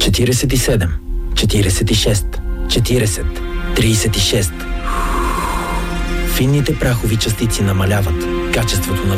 47, 46, 40, 36. Финните прахови частици намаляват. Качеството на